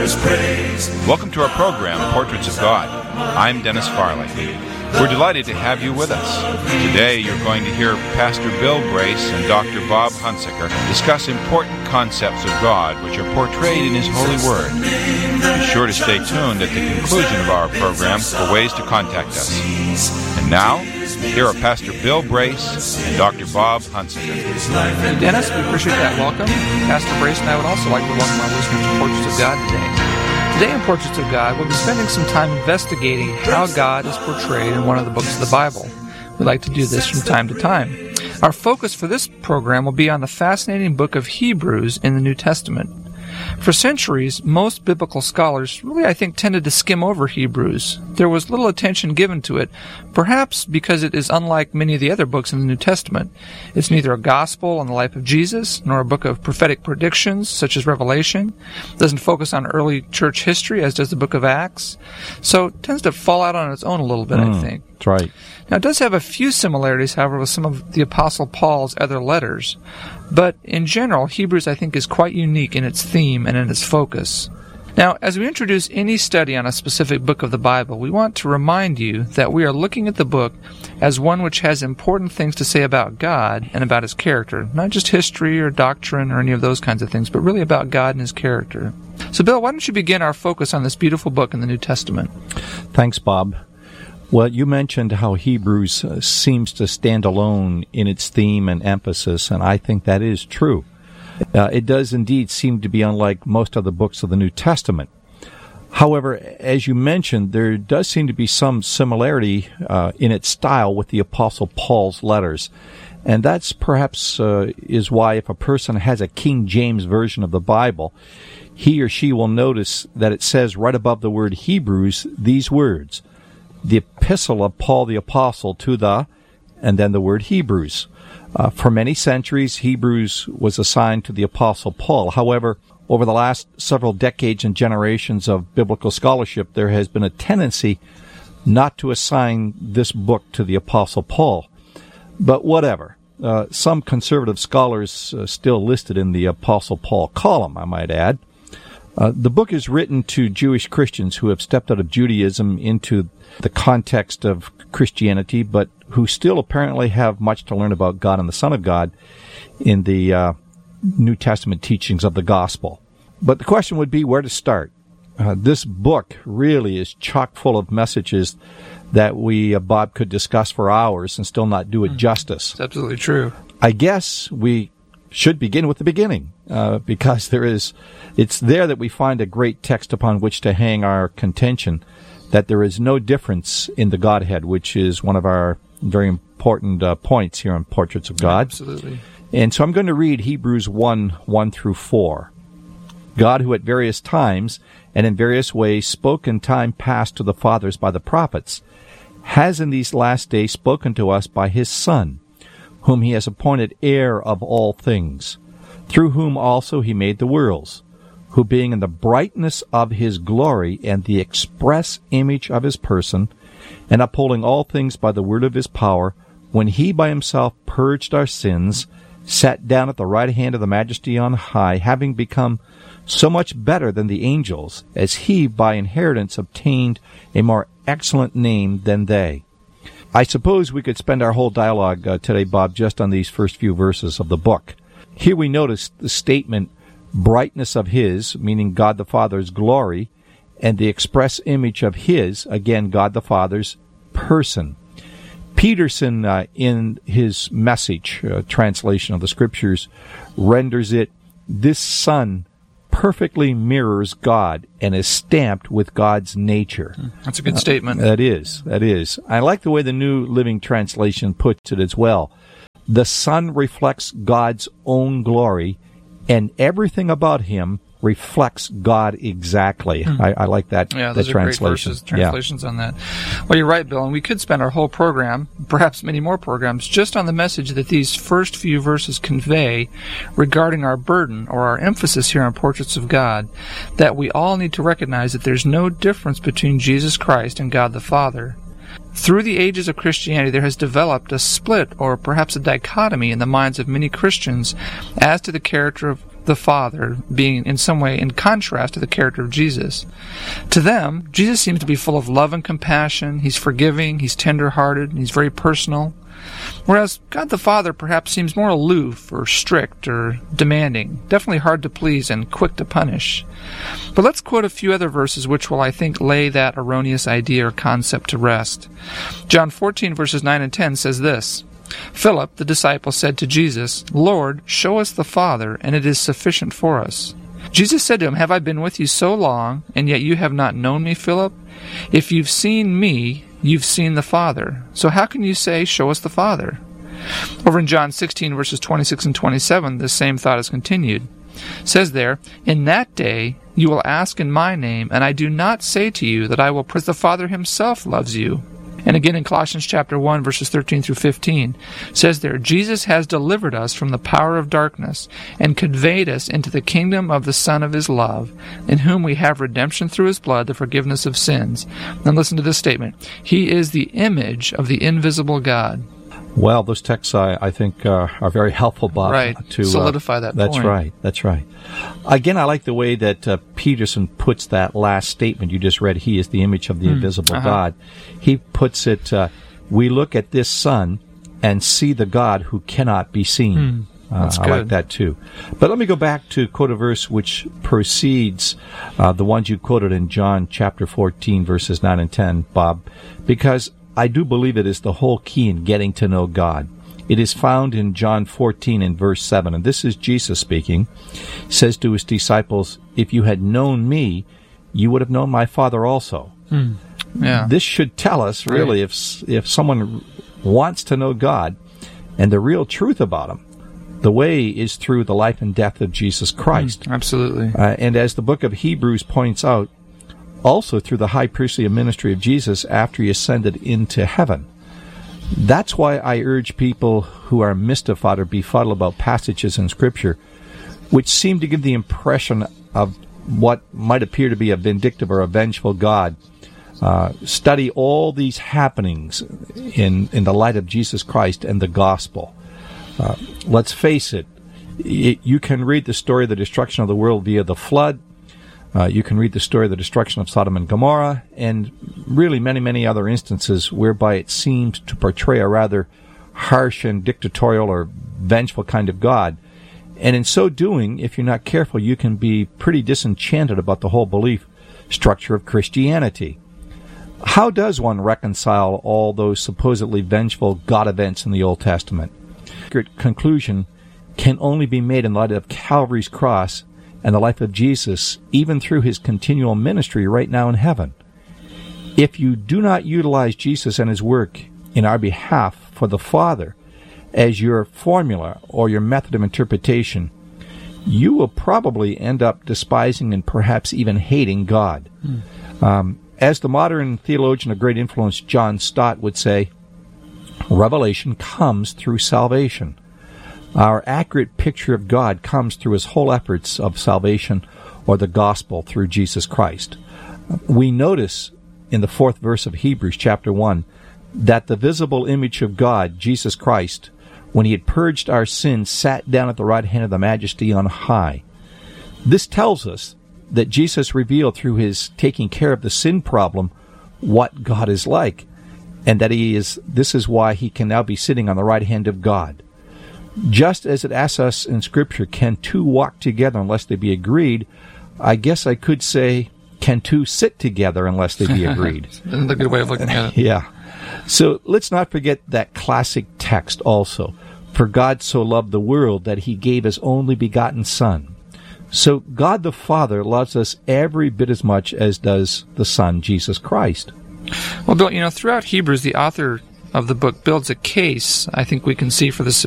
Welcome to our program, Portraits of God. I'm Dennis Farley. We're delighted to have you with us. Today you're going to hear Pastor Bill Brace and Dr. Bob Hunsaker discuss important concepts of God which are portrayed in His holy Word. Be sure to stay tuned at the conclusion of our program for ways to contact us. And now, here are Pastor Bill Brace and Dr. Bob Hunsaker. Hey Dennis, we appreciate that welcome. Pastor Brace and I would also like to welcome our listeners to Portraits of God today. Today in Portraits of God, we'll be spending some time investigating how God is portrayed in one of the books of the Bible. We like to do this from time to time. Our focus for this program will be on the fascinating book of Hebrews in the New Testament. For centuries, most biblical scholars really, I think, tended to skim over Hebrews. There was little attention given to it, perhaps because it is unlike many of the other books in the New Testament. It's neither a gospel on the life of Jesus, nor a book of prophetic predictions, such as Revelation. It doesn't focus on early church history, as does the book of Acts. So it tends to fall out on its own a little bit, I think. That's right. Now, it does have a few similarities, however, with some of the Apostle Paul's other letters. But in general, Hebrews, I think, is quite unique in its theme and in its focus. Now, as we introduce any study on a specific book of the Bible, we want to remind you that we are looking at the book as one which has important things to say about God and about His character. Not just history or doctrine or any of those kinds of things, but really about God and His character. So, Bill, why don't you begin our focus on this beautiful book in the New Testament? Thanks, Bob. Well, you mentioned how Hebrews seems to stand alone in its theme and emphasis, and I think that is true. It does indeed seem to be unlike most other books of the New Testament. However, as you mentioned, there does seem to be some similarity in its style with the Apostle Paul's letters. And that's perhaps is why if a person has a King James version of the Bible, he or she will notice that it says right above the word Hebrews these words: the epistle of Paul the Apostle to the, and then the word Hebrews. For many centuries, Hebrews was assigned to the Apostle Paul. However, over the last several decades and generations of biblical scholarship, there has been a tendency not to assign this book to the Apostle Paul. But whatever. Some conservative scholars still listed in the Apostle Paul column, I might add. The book is written to Jewish Christians who have stepped out of Judaism into the context of Christianity, but who still apparently have much to learn about God and the Son of God in the New Testament teachings of the gospel. But the question would be where to start. This book really is chock full of messages that we, Bob, could discuss for hours and still not do it justice. It's absolutely true. I guess we should begin with the beginning, because it's there that we find a great text upon which to hang our contention that there is no difference in the Godhead, which is one of our very important points here on Portraits of God. Absolutely. And so I'm going to read Hebrews 1 through 4. God, who at various times and in various ways spoke in time past to the fathers by the prophets, has in these last days spoken to us by His Son, whom He has appointed heir of all things, through whom also He made the worlds, who being in the brightness of His glory and the express image of His person, and upholding all things by the word of His power, when He by Himself purged our sins, sat down at the right hand of the Majesty on high, having become so much better than the angels, as He by inheritance obtained a more excellent name than they. I suppose we could spend our whole dialogue today, Bob, just on these first few verses of the book. Here we notice the statement, brightness of His, meaning God the Father's glory, and the express image of His, again, God the Father's person. Peterson, in his Message translation of the Scriptures, renders it, this Son perfectly mirrors God and is stamped with God's nature. That's a good statement. That is. I like the way the New Living Translation puts it as well. The Son reflects God's own glory, and everything about Him reflects God exactly. I like that. Yeah, those that are translation. Great translations on that. Well, you're right, Bill, and we could spend our whole program, perhaps many more programs, just on the message that these first few verses convey regarding our burden or our emphasis here on Portraits of God, that we all need to recognize that there's no difference between Jesus Christ and God the Father. Through the ages of Christianity, there has developed a split or perhaps a dichotomy in the minds of many Christians as to the character of the Father being in some way in contrast to the character of Jesus. To them, Jesus seems to be full of love and compassion. He's forgiving, he's tender-hearted, and he's very personal. Whereas God the Father perhaps seems more aloof or strict or demanding, definitely hard to please and quick to punish. But let's quote a few other verses which will, I think, lay that erroneous idea or concept to rest. John 14, verses 9 and 10 says this, Philip, the disciple, said to Jesus, Lord, show us the Father, and it is sufficient for us. Jesus said to him, Have I been with you so long, and yet you have not known me, Philip? If you've seen me, you've seen the Father. So how can you say, Show us the Father? Over in John 16, verses 26 and 27, this same thought is continued. It says there, In that day you will ask in my name, and I do not say to you that I will, because the Father himself loves you. And again in Colossians chapter 1, verses 13 through 15, says there, Jesus has delivered us from the power of darkness and conveyed us into the kingdom of the Son of his love, in whom we have redemption through his blood, the forgiveness of sins. And listen to this statement. He is the image of the invisible God. Well, those texts, I think, are very helpful, Bob. Right, to solidify that that's point. That's right. Again, I like the way that Peterson puts that last statement you just read, he is the image of the invisible God. He puts it, we look at this Son and see the God who cannot be seen. That's I good. like that too. But let me go back to quote a verse which precedes the ones you quoted in John chapter 14, verses 9 and 10, Bob, because I do believe it is the whole key in getting to know God. It is found in John 14 and verse 7, and this is Jesus speaking. He says to his disciples, If you had known me, you would have known my Father also. Yeah. This should tell us, really, if someone wants to know God and the real truth about him, the way is through the life and death of Jesus Christ. Absolutely. And as the book of Hebrews points out, also through the high priestly ministry of Jesus after he ascended into heaven. That's why I urge people who are mystified or befuddled about passages in Scripture which seem to give the impression of what might appear to be a vindictive or a vengeful God. Study all these happenings in the light of Jesus Christ and the gospel. Let's face it, you can read the story of the destruction of the world via the flood. You can read the story of the destruction of Sodom and Gomorrah, and really many, many other instances whereby it seemed to portray a rather harsh and dictatorial or vengeful kind of God. And in so doing, if you're not careful, you can be pretty disenchanted about the whole belief structure of Christianity. How does one reconcile all those supposedly vengeful God events in the Old Testament? Conclusion can only be made in light of Calvary's cross and the life of Jesus, even through his continual ministry right now in heaven. If you do not utilize Jesus and his work in our behalf for the Father as your formula or your method of interpretation, you will probably end up despising and perhaps even hating God. As the modern theologian of great influence, John Stott, would say, revelation comes through salvation. Our accurate picture of God comes through his whole efforts of salvation or the gospel through Jesus Christ. We notice in the 4th verse of Hebrews chapter 1 that the visible image of God, Jesus Christ, when he had purged our sins, sat down at the right hand of the Majesty on high. This tells us that Jesus revealed through his taking care of the sin problem what God is like, and that this is why he can now be sitting on the right hand of God. Just as it asks us in Scripture, can two walk together unless they be agreed? I guess I could say, can two sit together unless they be agreed? That's a good way of looking at it. Yeah. So let's not forget that classic text also. For God so loved the world that he gave his only begotten Son. So God the Father loves us every bit as much as does the Son, Jesus Christ. Well, Bill, throughout Hebrews, the author of the book builds a case, I think we can see, for the